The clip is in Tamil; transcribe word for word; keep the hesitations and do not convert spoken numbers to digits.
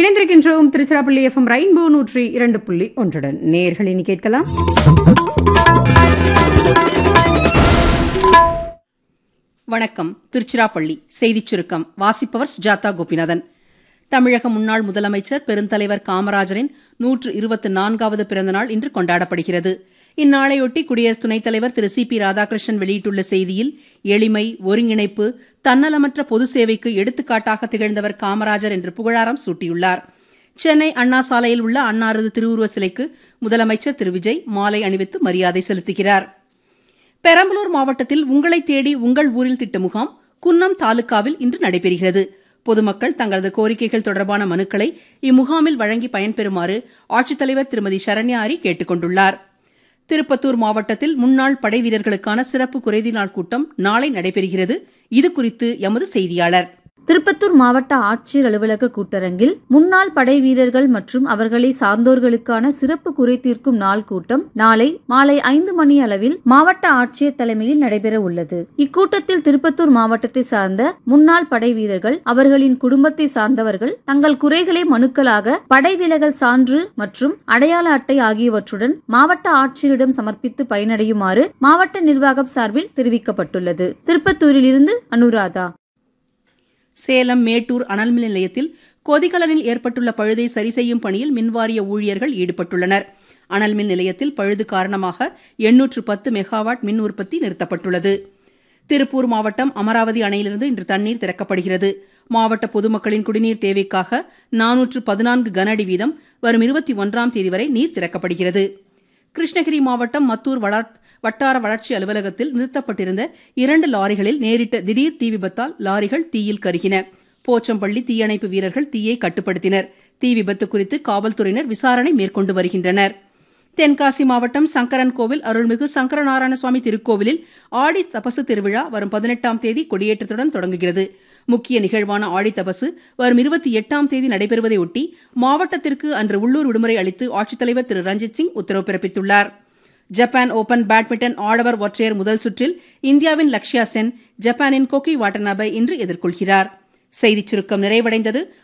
இணைந்திருக்கின்றோம் திருச்சிராப்பள்ளி எஃப்எம் ரெயின்போ நூற்றி இரண்டு புள்ளி ஒன்றுடன். நேயர்கள் இனி கேட்கலாம். வணக்கம். திருச்சிராப்பள்ளி செய்திச் சுருக்கம் வாசிப்பவர் சுஜாதா கோபிநாதன். தமிழக முன்னாள் முதலமைச்சர் பெருந்தலைவர் காமராஜரின் நூற்று இருபத்தி நான்காவது பிறந்தநாள் இன்று கொண்டாடப்படுகிறது. இந்நாளையொட்டி குடியரசு துணைத் தலைவர் திரு சி பி ராதாகிருஷ்ணன் வெளியிட்டுள்ள செய்தியில், எளிமை, ஒருங்கிணைப்பு, தன்னலமற்ற பொது சேவைக்கு எடுத்துக்காட்டாக திகழ்ந்தவர் காமராஜர் என்று புகழாரம் சூட்டியுள்ளார். சென்னை அண்ணா சாலையில் உள்ள அன்னாரது திருவுருவ சிலைக்கு முதலமைச்சர் திரு விஜய் மாலை அணிவித்து மரியாதை செலுத்துகிறார். பெரம்பலூர் மாவட்டத்தில் உங்களை தேடி உங்கள் ஊரில் திட்ட முகாம் குன்னம் தாலுகாவில் இன்று நடைபெறுகிறது. பொதுமக்கள் தங்களது கோரிக்கைகள் தொடர்பான மனுக்களை இம்முகாமில் வழங்கி பயன்பெறுமாறு ஆட்சித்தலைவர் திருமதி சரண்யா அரி கேட்டுக் கொண்டுள்ளார். திருப்பத்தூர் மாவட்டத்தில் முன்னாள் படை வீரர்களுக்கான சிறப்பு குறைதீர் நாள் கூட்டம் நாளை நடைபெறுகிறது. இதுகுறித்து எமது செய்தியாளர். திருப்பத்தூர் மாவட்ட ஆட்சியர் அலுவலக கூட்டரங்கில் முன்னாள் படை வீரர்கள் மற்றும் அவர்களை சார்ந்தோர்களுக்கான சிறப்பு குறை தீர்க்கும் நாள் கூட்டம் நாளை மாலை ஐந்து மணி அளவில் மாவட்ட ஆட்சியர் தலைமையில் நடைபெற உள்ளது. இக்கூட்டத்தில் திருப்பத்தூர் மாவட்டத்தை சார்ந்த முன்னாள் படை வீரர்கள், அவர்களின் குடும்பத்தை சார்ந்தவர்கள் தங்கள் குறைகளை மனுக்களாக படை விலகல் சான்று மற்றும் அடையாள அட்டை ஆகியவற்றுடன் மாவட்ட ஆட்சியரிடம் சமர்ப்பித்து பயனடையுமாறு மாவட்ட நிர்வாகம் சார்பில் தெரிவிக்கப்பட்டுள்ளது. திருப்பத்தூரில் இருந்து அனுராதா. சேலம் மேட்டூர் அனல்மின் நிலையத்தில் கொதிகலனில் ஏற்பட்டுள்ள பழுதை சரி செய்யும் பணியில் மின்வாரிய ஊழியர்கள் ஈடுபட்டுள்ளனர். அனல்மின் நிலையத்தில் பழுது காரணமாக எண்ணூற்று பத்து மெகாவாட் மின் உற்பத்தி நிறுத்தப்பட்டுள்ளது. திருப்பூர் மாவட்டம் அமராவதி அணையிலிருந்து இன்று தண்ணீர் திறக்கப்படுகிறது. மாவட்ட பொதுமக்களின் குடிநீர் தேவைக்காக நானூற்று பதினான்கு கன அடி வீதம் வரும் இருபத்தி ஒன்றாம் தேதி வரை நீர் திறக்கப்படுகிறது. கிருஷ்ணகிரி மாவட்டம் மத்தூர் வட்டார வளர்ச்சி அலுவலகத்தில் நிறுத்தப்பட்டிருந்த இரண்டு லாரிகளில் நேரிட்ட திடீர் தீ விபத்தால் லாரிகள் தீயில் கருகின. போச்சம்பள்ளி தீயணைப்பு வீரர்கள் தீயை கட்டுப்படுத்தினர். தீ விபத்து குறித்து காவல்துறையினர் விசாரணை மேற்கொண்டு வருகின்றனர். தென்காசி மாவட்டம் சங்கரன் கோவில் அருள்மிகு சங்கரநாராயண சுவாமி திருக்கோவிலில் ஆடி தபசு திருவிழா வரும் பதினெட்டாம் தேதி கொடியேற்றத்துடன் தொடங்குகிறது. முக்கிய நிகழ்வான ஆடி தபசு வரும் இருபத்தி எட்டாம் தேதி நடைபெறுவதையொட்டி மாவட்டத்திற்கு அன்று உள்ளூர் விடுமுறை அளித்து ஆட்சித்தலைவர் திரு ரஞ்சித் சிங் உத்தரவு பிறப்பித்துள்ளார். ஜப்பான் ஓபன் பேட்மிண்டன் ஆடவர் ஒற்றையர் முதல் சுற்றில் இந்தியாவின் லக்ஷ்யா சென் ஜப்பானின் கோகி வாட்டனாபை இன்று எதிர்கொள்கிறார். செய்திச் சுருக்கம் நிறைவடைந்தது.